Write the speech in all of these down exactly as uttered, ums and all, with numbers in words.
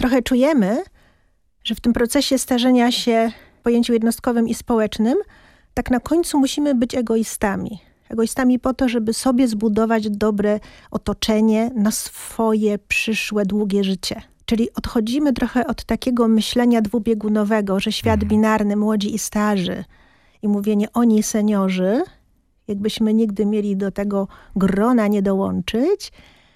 trochę czujemy, że w tym procesie starzenia się w pojęciu jednostkowym i społecznym tak na końcu musimy być egoistami. Egoistami po to, żeby sobie zbudować dobre otoczenie na swoje przyszłe, długie życie. Czyli odchodzimy trochę od takiego myślenia dwubiegunowego, że świat binarny, młodzi i starzy i mówienie oni seniorzy, jakbyśmy nigdy mieli do tego grona nie dołączyć,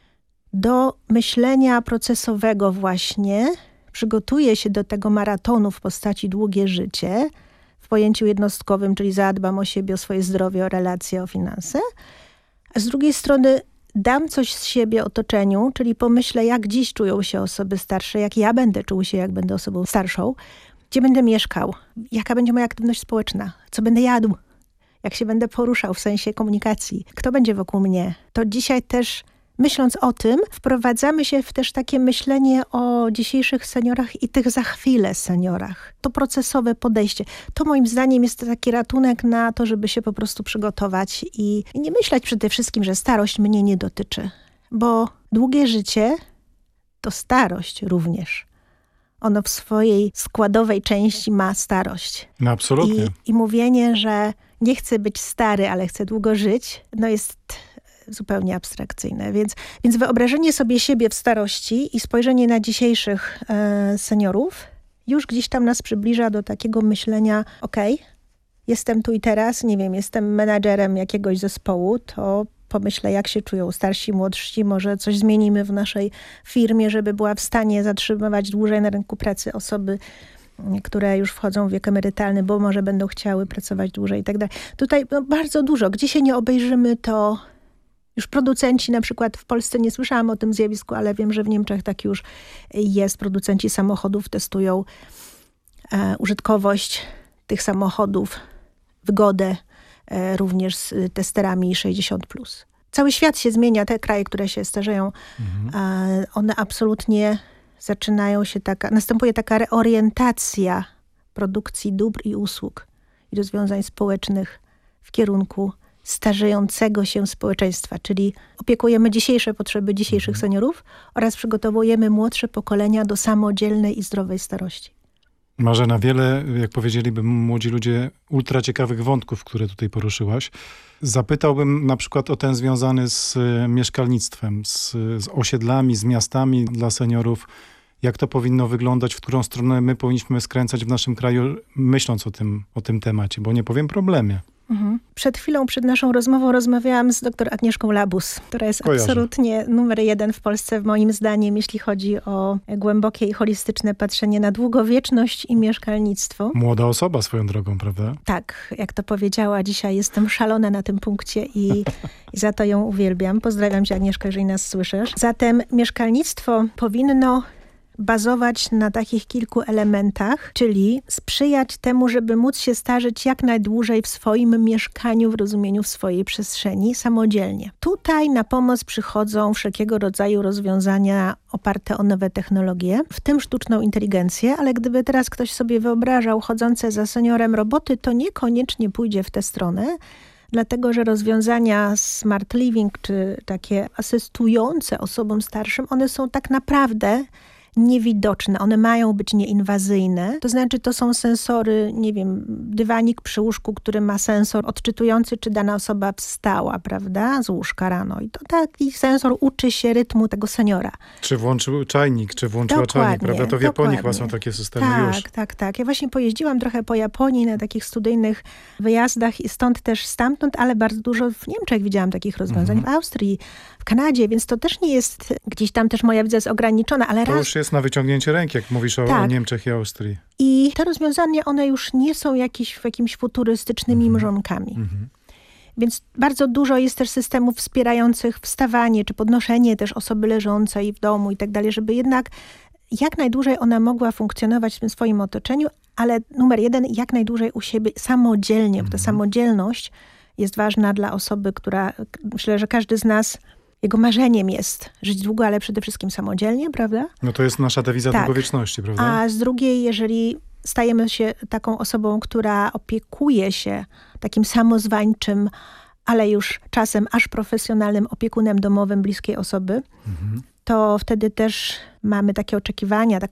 do myślenia procesowego właśnie, przygotuje się do tego maratonu w postaci długie życie, w pojęciu jednostkowym, czyli zadbam o siebie, o swoje zdrowie, o relacje, o finanse. A z drugiej strony dam coś z siebie otoczeniu, czyli pomyślę, jak dziś czują się osoby starsze, jak ja będę czuł się, jak będę osobą starszą, gdzie będę mieszkał, jaka będzie moja aktywność społeczna, co będę jadł, jak się będę poruszał w sensie komunikacji, kto będzie wokół mnie. To dzisiaj też, myśląc o tym, wprowadzamy się w też takie myślenie o dzisiejszych seniorach i tych za chwilę seniorach. To procesowe podejście. To moim zdaniem jest taki ratunek na to, żeby się po prostu przygotować i, i nie myśleć przede wszystkim, że starość mnie nie dotyczy. Bo długie życie to starość również. Ono w swojej składowej części ma starość. No absolutnie. I, i mówienie, że nie chcę być stary, ale chcę długo żyć, no jest zupełnie abstrakcyjne. Więc, więc wyobrażenie sobie siebie w starości i spojrzenie na dzisiejszych e, seniorów już gdzieś tam nas przybliża do takiego myślenia, okej, okay, jestem tu i teraz, nie wiem, jestem menadżerem jakiegoś zespołu, to pomyślę, jak się czują starsi, młodsi, może coś zmienimy w naszej firmie, żeby była w stanie zatrzymywać dłużej na rynku pracy osoby, które już wchodzą w wiek emerytalny, bo może będą chciały pracować dłużej i tak dalej. Tutaj no, bardzo dużo. Gdzie się nie obejrzymy, to już producenci, na przykład w Polsce nie słyszałam o tym zjawisku, ale wiem, że w Niemczech tak już jest. Producenci samochodów testują e, użytkowość tych samochodów, wygodę e, również z testerami sześćdziesiąt plus. Cały świat się zmienia, te kraje, które się starzeją, mhm. e, one absolutnie zaczynają się taka, następuje taka reorientacja produkcji dóbr i usług i rozwiązań społecznych w kierunku starzejącego się społeczeństwa, czyli opiekujemy dzisiejsze potrzeby dzisiejszych seniorów oraz przygotowujemy młodsze pokolenia do samodzielnej i zdrowej starości. Marzena, wiele, jak powiedzieliby młodzi ludzie, ultra ciekawych wątków, które tutaj poruszyłaś. Zapytałbym na przykład o ten związany z mieszkalnictwem, z, z osiedlami, z miastami dla seniorów. Jak to powinno wyglądać, w którą stronę my powinniśmy skręcać w naszym kraju, myśląc o tym, o tym temacie, bo nie powiem problemie. Mhm. Przed chwilą, przed naszą rozmową rozmawiałam z dr Agnieszką Labus, która jest Kojarzę. absolutnie numer jeden w Polsce, moim zdaniem, jeśli chodzi o głębokie i holistyczne patrzenie na długowieczność i mieszkalnictwo. Młoda osoba swoją drogą, prawda? Tak, jak to powiedziała, dzisiaj jestem szalona na tym punkcie i, i za to ją uwielbiam. Pozdrawiam cię, Agnieszka, jeżeli nas słyszysz. Zatem mieszkalnictwo powinno bazować na takich kilku elementach, czyli sprzyjać temu, żeby móc się starzeć jak najdłużej w swoim mieszkaniu, w rozumieniu w swojej przestrzeni, samodzielnie. Tutaj na pomoc przychodzą wszelkiego rodzaju rozwiązania oparte o nowe technologie, w tym sztuczną inteligencję, ale gdyby teraz ktoś sobie wyobrażał chodzące za seniorem roboty, to niekoniecznie pójdzie w tę stronę, dlatego że rozwiązania smart living, czy takie asystujące osobom starszym, one są tak naprawdę niewidoczne. One mają być nieinwazyjne. To znaczy to są sensory, nie wiem, dywanik przy łóżku, który ma sensor odczytujący, czy dana osoba wstała, prawda, z łóżka rano. I to taki sensor uczy się rytmu tego seniora. Czy włączył czajnik, czy włączyła dokładnie, czajnik, prawda? To w Japonii dokładnie. chyba są takie systemy tak, już. Tak, tak, tak. Ja właśnie pojeździłam trochę po Japonii na takich studyjnych wyjazdach i stąd też stamtąd, ale bardzo dużo w Niemczech widziałam takich rozwiązań, mhm. w Austrii, w Kanadzie, więc to też nie jest, gdzieś tam też moja wiedza jest ograniczona, ale to raz... już jest na wyciągnięcie ręki, jak mówisz o, tak. o Niemczech i Austrii. I te rozwiązania, one już nie są jakieś, jakimiś futurystycznymi mhm. mrzonkami. Mhm. Więc bardzo dużo jest też systemów wspierających wstawanie, czy podnoszenie też osoby leżącej w domu i tak dalej, żeby jednak jak najdłużej ona mogła funkcjonować w tym swoim otoczeniu, ale numer jeden, jak najdłużej u siebie samodzielnie, mhm. bo ta samodzielność jest ważna dla osoby, która, myślę, że każdy z nas, jego marzeniem jest żyć długo, ale przede wszystkim samodzielnie, prawda? No to jest nasza dewiza tak. długowieczności, prawda? A z drugiej, jeżeli stajemy się taką osobą, która opiekuje się takim samozwańczym, ale już czasem aż profesjonalnym opiekunem domowym bliskiej osoby, mhm. to wtedy też mamy takie oczekiwania, tak,